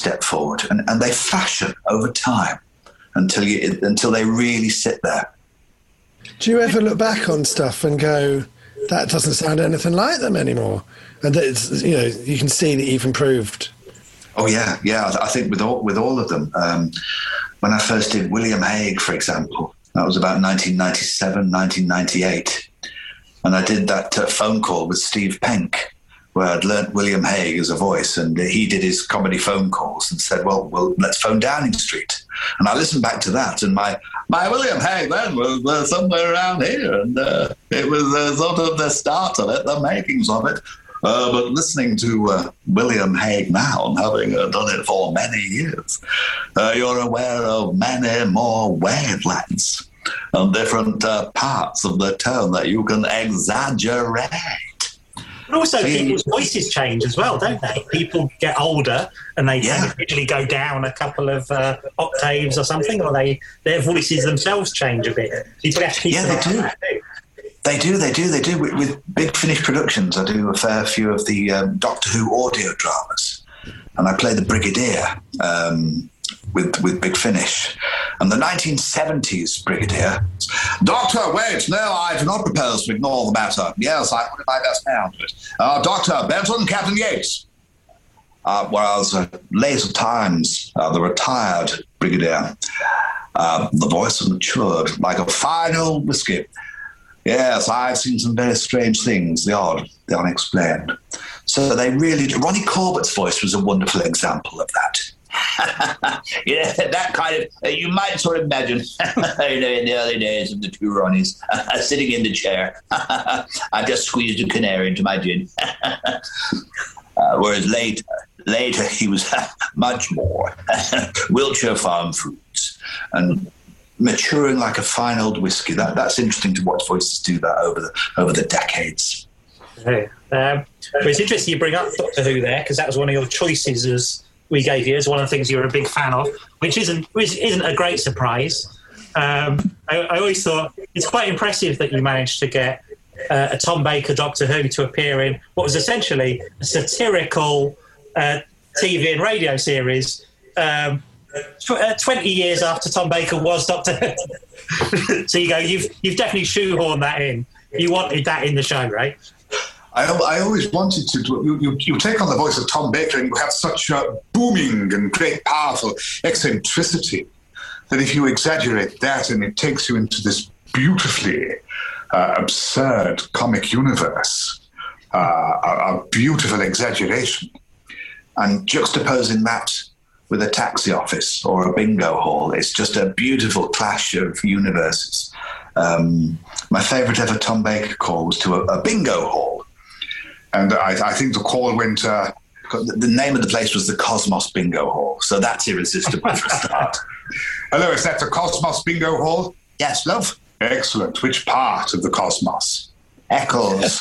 step forward, and they fashion over time until they really sit there. Do you ever look back on stuff and go, that doesn't sound anything like them anymore? And that it's, you can see that you've improved. Oh yeah. I think with all of them. When I first did William Hague, for example, that was about 1997, 1998, and I did that phone call with Steve Penk, where I'd learnt William Hague as a voice, and he did his comedy phone calls and said, well, let's phone Downing Street. And I listened back to that, and my William Hague then was somewhere around here, and it was sort of the start of it, the makings of it. But listening to William Hague now, and having done it for many years, you're aware of many more wavelengths and different parts of the tone that you can exaggerate. But also, people's voices change as well, don't they? People get older and they usually go down a couple of octaves or something, or their voices themselves change a bit. People have to keep They do. With Big Finish Productions, I do a fair few of the Doctor Who audio dramas, and I play the Brigadier with Big Finish. And the 1970s Brigadier, Doctor, wait, no, I do not propose to ignore the matter. Yes, I put my best hand to it. Dr. Benton, Captain Yates. Whereas later times, the retired Brigadier, the voice had matured like a fine old whiskey. Yes, I've seen some very strange things, the odd, the unexplained. So they really do. Ronnie Corbett's voice was a wonderful example of that. Yeah, that kind of, you might sort of imagine, in the early days of the two Ronnies, sitting in the chair. I just squeezed a canary into my gin. Whereas later he was much more Wiltshire Farm fruits and maturing like a fine old whiskey. That's interesting to watch voices do that over the decades. Well, it's interesting you bring up Doctor Who there, because that was one of your choices as we gave you as one of the things you were a big fan of, which isn't a great surprise. I always thought it's quite impressive that you managed to get a Tom Baker Doctor Who to appear in what was essentially a satirical TV and radio series 20 years after Tom Baker was Doctor Who. So you've definitely shoehorned that in. You wanted that in the show, right? I always wanted to. You take on the voice of Tom Baker and you have such a booming and great, powerful eccentricity that if you exaggerate that and it takes you into this beautifully absurd comic universe, a beautiful exaggeration, and juxtaposing that with a taxi office or a bingo hall, it's just a beautiful clash of universes. My favourite ever Tom Baker call was to a bingo hall. And I think the call went... the name of the place was the Cosmos Bingo Hall, so that's irresistible for a start. Hello, is that the Cosmos Bingo Hall? Yes, love. Excellent. Which part of the cosmos? Eccles.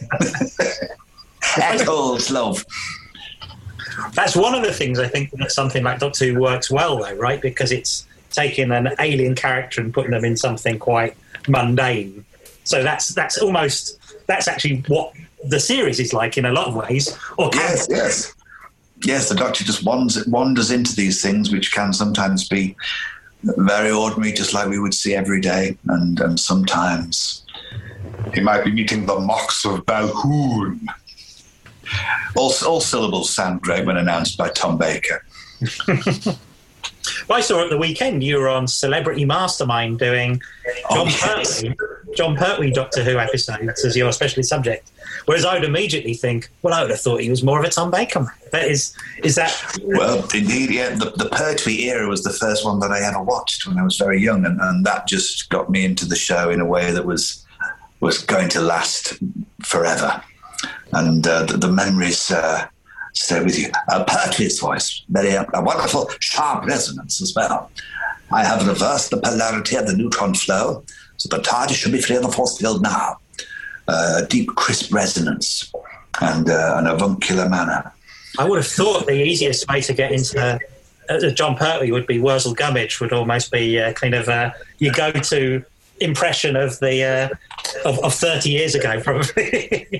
Eccles, love. That's one of the things I think that something like Doctor Who works well, though, right? Because it's taking an alien character and putting them in something quite mundane. So that's actually what the series is like in a lot of ways. Or yes. The Doctor just wanders into these things which can sometimes be very ordinary, just like we would see every day, and sometimes he might be meeting the Mox of Balhoun. All syllables sound great when announced by Tom Baker. Well, I saw at the weekend you were on Celebrity Mastermind doing John Pertwee Doctor Who episodes as your specialist subject. Whereas I would immediately think, well, I would have thought he was more of a Tom Baker man. But is that... Well, indeed, yeah. The Pertwee era was the first one that I ever watched when I was very young, and that just got me into the show in a way that was going to last forever. And the memories stay with you. Pertwee's voice, a wonderful, sharp resonance as well. I have reversed the polarity of the neutron flow, so the TARDIS should be free of the force field now. Deep, crisp resonance and an avuncular manner. I would have thought the easiest way to get into John Pertwee would be Wurzel Gummidge, would almost be kind of your go-to impression of the of 30 years ago, probably.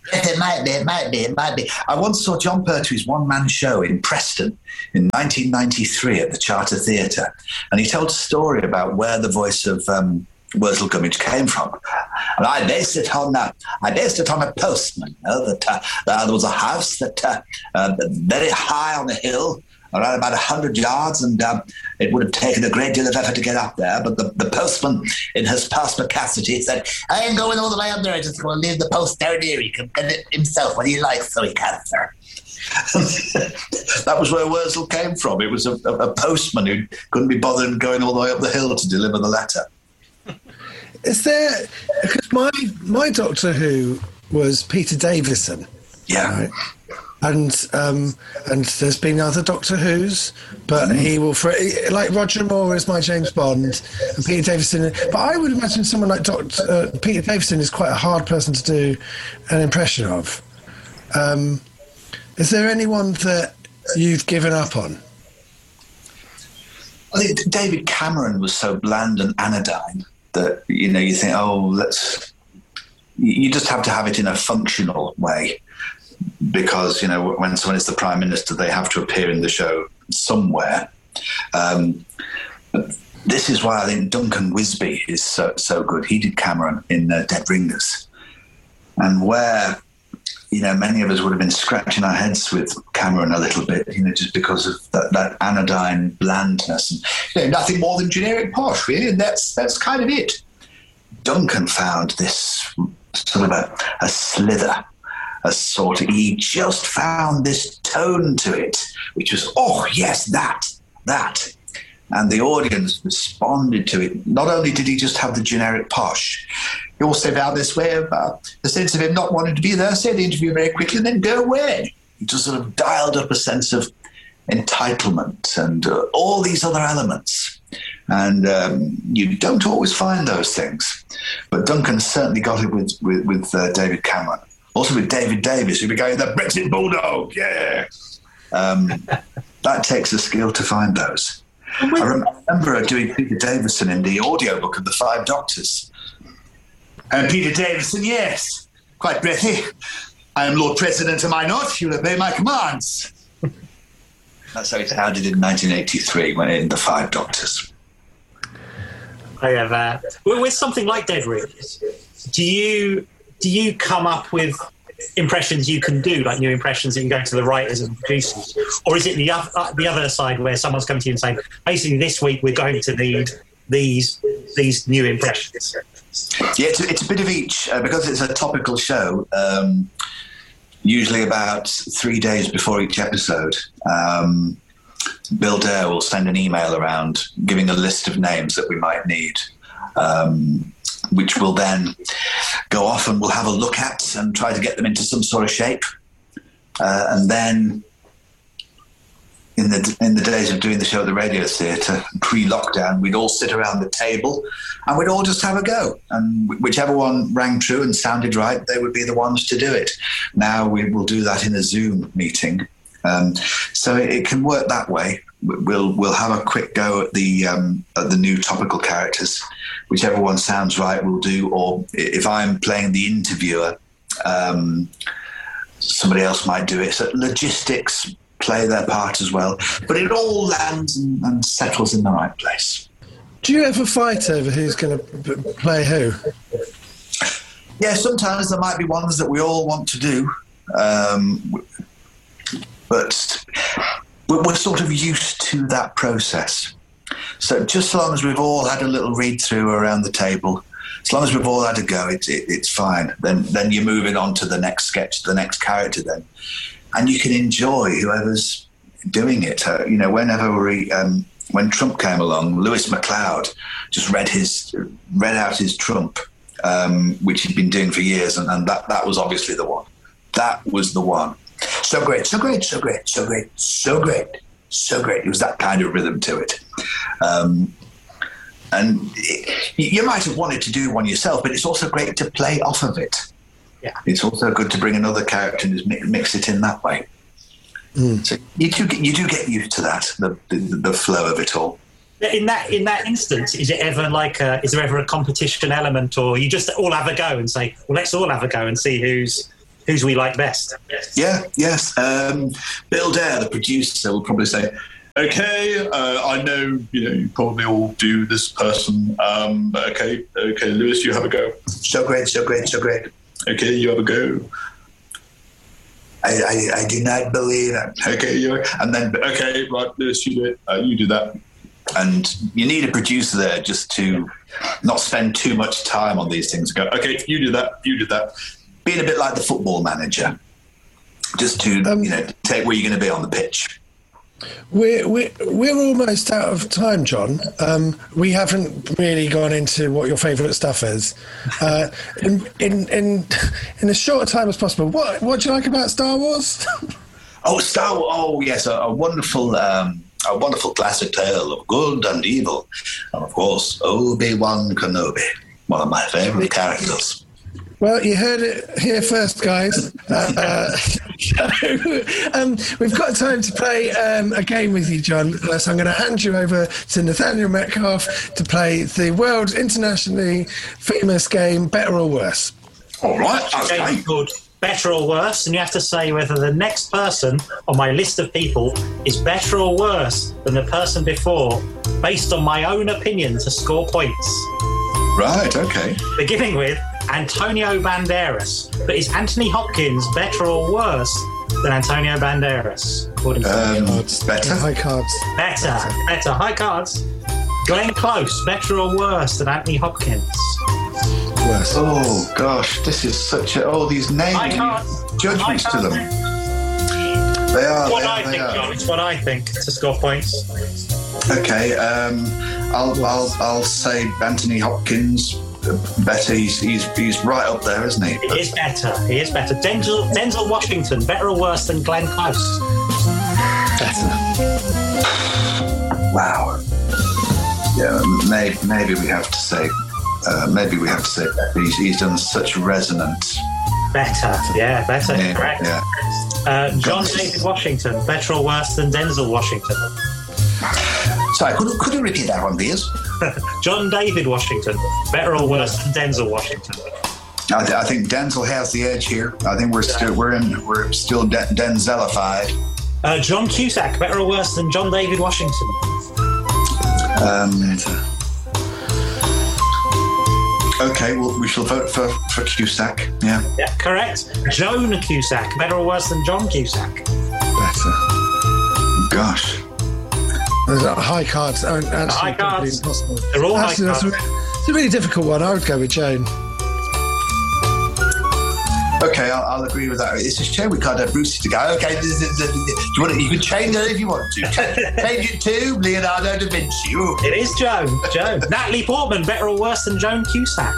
It might be. I once saw John Pertwee's one-man show in Preston in 1993 at the Charter Theatre, and he told a story about where the voice of Wurzel Gummidge came from. And I based it on a postman. That there was a house that very high on a hill, around about 100 yards, and it would have taken a great deal of effort to get up there. But the postman, in his perspicacity, said, "I ain't going all the way up there. I just want to leave the post down here. He can get it himself when he likes, so he can, sir." That was where Wurzel came from. It was a postman who couldn't be bothered going all the way up the hill to deliver the letter. Is there... Because my Doctor Who was Peter Davison. Yeah. Right? And there's been other Doctor Who's, but he will, like Roger Moore is my James Bond, and Peter Davison. But I would imagine someone like Peter Davison is quite a hard person to do an impression of. Is there anyone that you've given up on? I think David Cameron was so bland and anodyne that, you think, you just have to have it in a functional way. Because, when someone is the Prime Minister, they have to appear in the show somewhere. This is why I think Duncan Wisby is so good. He did Cameron in Dead Ringers. And where, many of us would have been scratching our heads with Cameron a little bit, just because of that anodyne blandness. And, nothing more than generic posh, really, and that's kind of it. Duncan found this sort of a slither. He just found this tone to it, which was, oh, yes, that. And the audience responded to it. Not only did he just have the generic posh, he also found this way of the sense of him not wanting to be there, say the interview very quickly, and then go away. He just sort of dialed up a sense of entitlement and all these other elements. And you don't always find those things. But Duncan certainly got it with David Cameron. Also with David Davis, who became the Brexit Bulldog. Yeah. That takes a skill to find those. I remember doing Peter Davison in the audiobook of The Five Doctors. And Peter Davison, yes. Quite breathy. I am Lord President, am I not? You'll obey my commands. That's how it sounded in 1983 when in The Five Doctors. I have with something like Dead Ringers, do you come up with impressions you can do, like new impressions that you go to the writers and producers? Or is it the other side where someone's coming to you and saying, basically this week we're going to need these new impressions? Yeah, it's a bit of each, because it's a topical show, usually about 3 days before each episode. Bill Dare will send an email around giving a list of names that we might need, which will then go off and we'll have a look at and try to get them into some sort of shape. And then in the days of doing the show at the Radio Theatre, pre-lockdown, we'd all sit around the table and we'd all just have a go. And whichever one rang true and sounded right, they would be the ones to do it. Now we will do that in a Zoom meeting. So it can work that way. We'll have a quick go at the new topical characters. Whichever one sounds right, we'll do. Or if I'm playing the interviewer, somebody else might do it. So logistics play their part as well. But it all lands and settles in the right place. Do you ever fight over who's going to play who? Yeah, sometimes there might be ones that we all want to do. But we're sort of used to that process. So just as long as we've all had a little read-through around the table, as long as we've all had a go, it's fine. Then you're moving on to the next sketch, the next character then. And you can enjoy whoever's doing it. When Trump came along, Lewis MacLeod just read out his Trump, which he'd been doing for years, and that was obviously the one. That was the one. So great, so great, so great, so great, so great, so great. It was that kind of rhythm to it. You might have wanted to do one yourself, but it's also great to play off of it. Yeah. It's also good to bring another character and just mix it in that way. Mm. So you do get used to that, the flow of it all. In that instance, is there ever a competition element, or you just all have a go and say, well, let's all have a go and see who's whose we like best. Yeah, yes. Bill Dare, the producer, will probably say, okay, I know, you probably all do this person. Okay, Lewis, you have a go. So great. Okay, you have a go. I do not believe it. Okay, and then, okay, right, Lewis, you do it. You do that. And you need a producer there just to not spend too much time on these things. Go, okay, you do that. Being a bit like the football manager, just to take where you're going to be on the pitch. We're almost out of time, John. We haven't really gone into what your favourite stuff is. In as short a time as possible, what do you like about Star Wars? Oh, Star Wars! Oh, yes, a wonderful classic tale of good and evil, and of course Obi-Wan Kenobi, one of my favourite characters. Well, you heard it here first, guys. We've got time to play a game with you, John. So I'm going to hand you over to Nathaniel Metcalf to play the world internationally famous game, Better or Worse. All right, okay. Game called Better or Worse, and you have to say whether the next person on my list of people is better or worse than the person before, based on my own opinion, to score points. Right, okay. Beginning with Antonio Banderas. But is Anthony Hopkins better or worse than Antonio Banderas? According to better. High cards. Better. High cards. Glenn Close, better or worse than Anthony Hopkins? Worse. Oh, gosh, this is such all these names. High cards. Judgments to them. They are. John. It's what I think to score points. Okay, I'll say Anthony Hopkins. Better. He's right up there, isn't he? He is better. Denzel Washington, better or worse than Glenn Close? Better. Wow. Yeah, maybe we have to say. He's done such resonant. Better. Yeah, better. Yeah, correct. Yeah. John David Washington, better or worse than Denzel Washington? Sorry, could you repeat that one, please? John David Washington, better or worse than Denzel Washington? I think Denzel has the edge here. I think we're still Denzelified. John Cusack, better or worse than John David Washington? Okay, well, we shall vote for Cusack. Yeah, correct. Joan Cusack, better or worse than John Cusack? Better. Gosh. High cards aren't actually high cards. Impossible. They're all high cards. It's a really difficult one. I would go with Joan. Okay, I'll agree with that. It's a shame we can't have Brucey to go. Okay, you can change it if you want to. Change it to Leonardo da Vinci. Ooh. It is Joan. Natalie Portman, better or worse than Joan Cusack?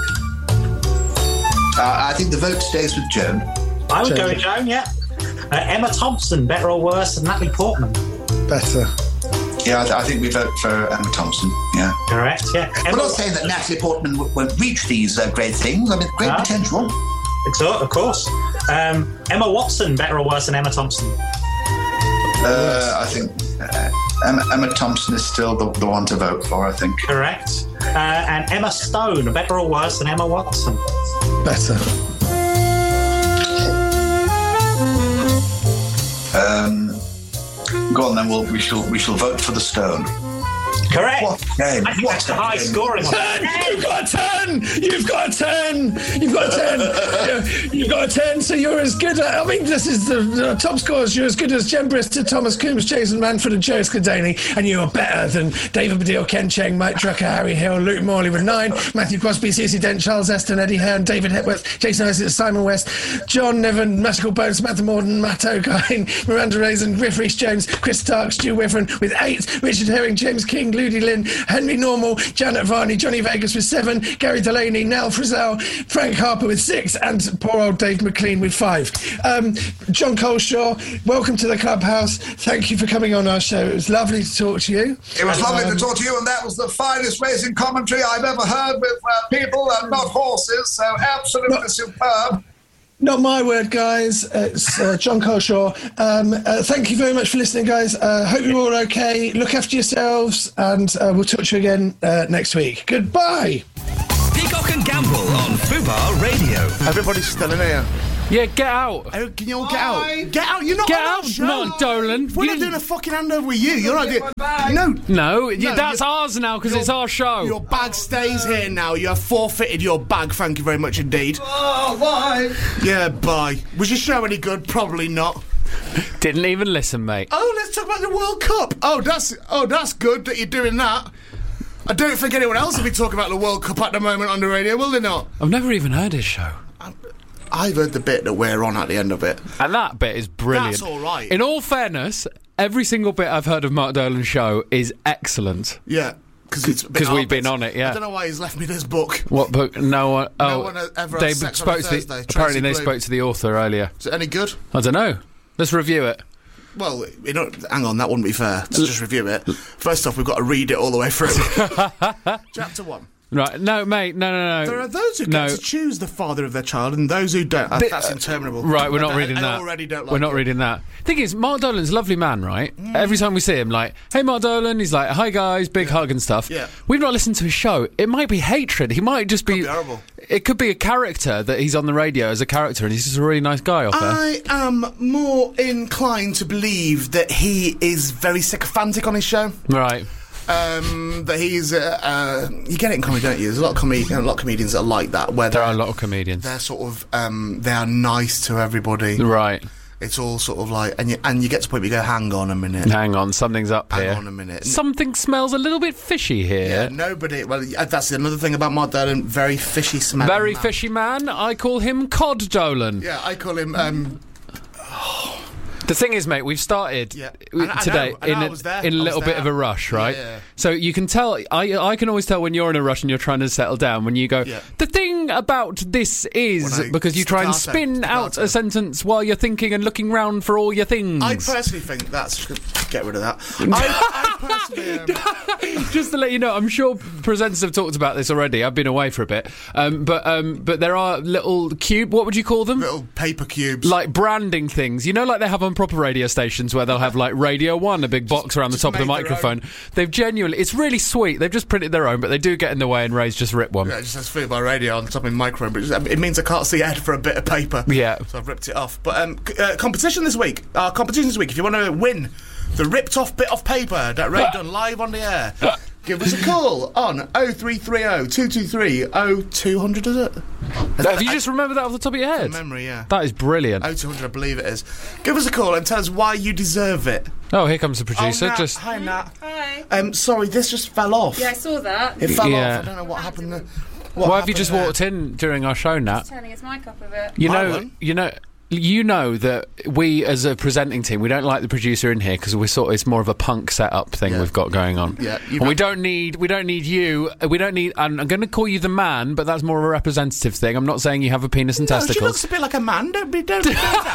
I think the vote stays with Joan. I would go with Joan, yeah. Emma Thompson, better or worse than Natalie Portman? Better. Yeah, I think we vote for Emma Thompson. Yeah, correct. Yeah, I'm not saying that Natalie Portman won't reach these great things. I mean, great potential. Of course. Emma Watson, better or worse than Emma Thompson? I think Emma Thompson is still the one to vote for. I think. Correct. And Emma Stone, better or worse than Emma Watson? Better. Go on then. We shall vote for the Stone. Correct. What game? I think that's the high scoring one. You've got a 10. You've got a 10. So you're as good. I mean, this is the top scores. You're as good as Jen Brister, Thomas Coombs, Jason Manford, and Joe Scudani, and you're better than David Baddiel, Ken Cheng, Mike Drucker, Harry Hill, Luke Morley with 9, Matthew Crosby, Cece Dent, Charles Eston, Eddie Hearn, David Hepworth, Jason Isaac, Simon West, John Niven, Magical Bones, Samantha Morden, Matt O'Kine, Miranda Raisin, Griff Rhys-Jones, Chris Stark, Stu Withron with 8, Richard Herring, James King, Ludi Lynn, Henry Normal, Janet Varney, Johnny Vegas with 7, Gary Delaney, Nell Frizzell, Frank Harper with 6, and poor old Dave McLean with 5. John Coleshaw, welcome to the clubhouse. Thank you for coming on our show. It was lovely to talk to you. It was lovely to talk to you, and that was the finest racing commentary I've ever heard with people and not horses, so absolutely superb. Not my word, guys. It's John Coleshaw. Thank you very much for listening, guys. Hope you're all okay. Look after yourselves, and we'll talk to you again next week. Goodbye. Peacock and Gamble on Fubar Radio. Everybody's still in here. Yeah, get out. Can you all get out? Get out. You're not Get on our out, show. Mark Dolan. We're not doing a fucking handover with you. You're not doing... No, that's ours now because it's our show. Your bag stays here now. You have forfeited your bag. Thank you very much indeed. Oh, bye. Yeah, bye. Was your show any good? Probably not. Didn't even listen, mate. Oh, let's talk about the World Cup. Oh, that's good that you're doing that. I don't think anyone else will be talking about the World Cup at the moment on the radio, will they not? I've never even heard his show. I've heard the bit that we're on at the end of it. And that bit is brilliant. That's all right. In all fairness, every single bit I've heard of Mark Dolan's show is excellent. Yeah. Because we've been on it, yeah. I don't know why he's left me this book. What book? No one. Oh, No one ever they had sex spoke on a to Thursday. the, apparently Tracy they Bloom. spoke to the author earlier. Is it any good? I don't know. Let's review it. Well, hang on, that wouldn't be fair to just review it. First off, we've got to read it all the way through. Chapter 1. Right, no, mate, no. There are those who get to choose the father of their child and those who don't. That's interminable. Right, we're not reading that. I already don't like We're not it. reading that. Thing is, Mark Dolan's a lovely man, right? Every time we see him, like, hey, Mark Dolan, he's like, hi, guys, big hug and stuff. Yeah. We've not listened to his show. It might be hatred. He might just be... Could be horrible. It could be a character that he's on the radio as a character and he's just a really nice guy off there. I am more inclined to believe that he is very sycophantic on his show. Right. That he's you get it in comedy, don't you? There's a lot of comedians that are like that, where There are a lot of comedians. they're sort of they are nice to everybody. Right. It's all sort of like, and you get to the point where you go, hang on a minute, Hang on, something's up hang here. on a minute. Something smells a little bit fishy here. Yeah, nobody. Well, that's another thing about Mark Dolan. Very fishy smelling. Very man. fishy man. I call him Cod Dolan. Yeah, I call him. The thing is, mate, we've started today I was there. in a I was little bit there. of a rush, right? Yeah. So you can tell, I can always tell when you're in a rush and you're trying to settle down, when you go, Yeah. the thing about this is, When I because you try and staccato, spin out staccato. a sentence while you're thinking and looking round for all your things. I personally think that's get rid of that. I personally. Just to let you know, I'm sure presenters have talked about this already. I've been away for a bit. But there are little what would you call them? Little paper cubes. Like branding things, you know, like they have on proper radio stations where they'll have like Radio 1, a big box around the top of the made their microphone. They've genuinely, it's really sweet. They've just printed their own, but they do get in the way, and Ray's just ripped one. Yeah, it just says food by radio on the top of my microphone, but it means I can't see Ed for a bit of paper. Yeah. So I've ripped it off. But competition this week. Competition this week. If you want to win the ripped off bit of paper that Ray done live on the air, give us a call on 0330 223 0200, is it? Have you just remembered that off the top of your head? Memory, yeah. That is brilliant. 0200, I believe it is. Give us a call and tell us why you deserve it. Oh, here comes the producer. Nat. Just Hi, Nat. Hi. Sorry, this just fell off. Yeah, I saw that. It fell Yeah. off. I don't know what happened there. why have you just walked in during our show, Nat? Turning his mic up a bit. You know that we, as a presenting team, we don't like the producer in here because it's more of a punk setup thing Yeah. we've got going on. Yeah, and we don't need you. We don't need. I'm going to call you the man, but that's more of a representative thing. I'm not saying you have a penis and No, she testicles. looks a bit like a man. Don't be down.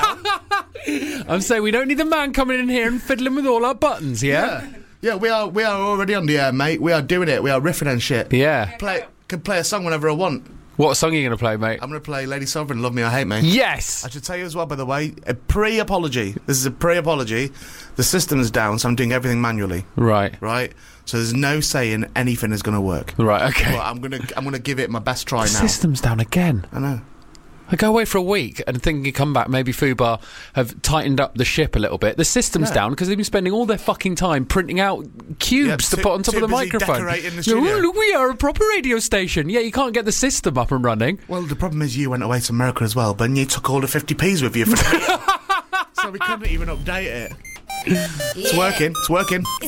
I'm saying we don't need the man coming in here and fiddling with all our buttons. Yeah. Yeah, we are already on the air, mate. We are doing it. We are riffing and shit. Yeah. Can play a song whenever I want. What song are you going to play, mate? I'm going to play Lady Sovereign, Love Me or Hate Me. Yes. I should tell you as well, by the way, a pre-apology. This is a pre-apology. The system's down, so I'm doing everything manually. Right. Right? So there's no saying anything is going to work. Right. Okay. But I'm gonna give it my best try now. System's down again. I know. I go away for a week and think you come back, maybe Fubar have tightened up the ship a little bit. The system's down because they've been spending all their fucking time printing out cubes to put on top of the busy microphone. decorating the Yeah, studio. look, we are a proper radio station. Yeah, you can't get the system up and running. Well, the problem is you went away to America as well, but you took all the 50p's with you for so we couldn't even update it. It's working. It's working.